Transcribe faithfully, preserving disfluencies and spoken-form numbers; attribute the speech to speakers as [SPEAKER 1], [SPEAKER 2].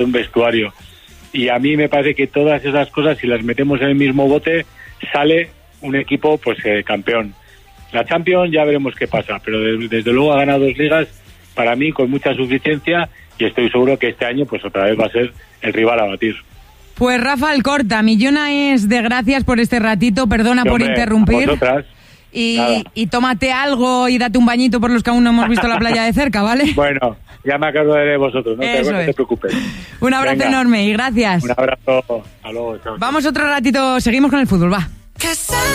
[SPEAKER 1] un vestuario. Y a mí me parece que todas esas cosas, si las metemos en el mismo bote, sale un equipo pues eh, campeón. La Champions ya veremos qué pasa, pero de, desde luego ha ganado dos ligas, para mí con mucha suficiencia, y estoy seguro que este año pues otra vez va a ser el rival a batir.
[SPEAKER 2] Pues Rafa Alcorta, millones de gracias por este ratito, perdona
[SPEAKER 1] Sí,
[SPEAKER 2] por
[SPEAKER 1] hombre,
[SPEAKER 2] interrumpir.
[SPEAKER 1] a vosotras.
[SPEAKER 2] Y,
[SPEAKER 1] Nada.
[SPEAKER 2] y tómate algo y date un bañito por los que aún no hemos visto la playa de cerca, ¿vale?
[SPEAKER 1] Bueno, ya me acordaré de vosotros, no, te,
[SPEAKER 2] Eso
[SPEAKER 1] no te
[SPEAKER 2] es.
[SPEAKER 1] preocupes.
[SPEAKER 2] Un abrazo
[SPEAKER 1] Venga.
[SPEAKER 2] enorme y gracias.
[SPEAKER 1] Un abrazo, hasta luego, chao.
[SPEAKER 2] Vamos otro ratito, seguimos con el fútbol, va.